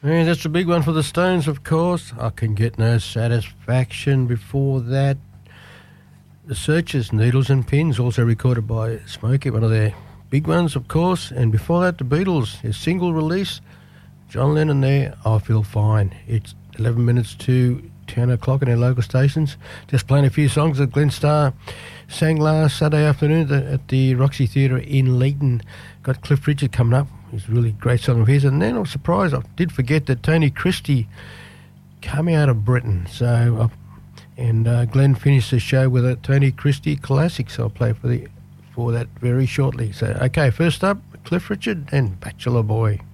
Yeah, that's a big one for the Stones, of course. I Can Get No Satisfaction. Before that, The Searchers, Needles and Pins, also recorded by Smokey, one of their big ones, of course. And before that, the Beatles, their single release, John Lennon there, I Feel Fine. It's 11 minutes to 10 o'clock in our local stations. Just playing a few songs that Glenn Starr sang last Saturday afternoon at the Roxy Theatre in Leeton. Got Cliff Richard coming up. It's a really great song of his. And then I was surprised, I did forget that Tony Christie came out of Britain. So, Glenn finished the show with a Tony Christie classic. So I'll play for that very shortly. So, okay, first up, Cliff Richard and Bachelor Boy.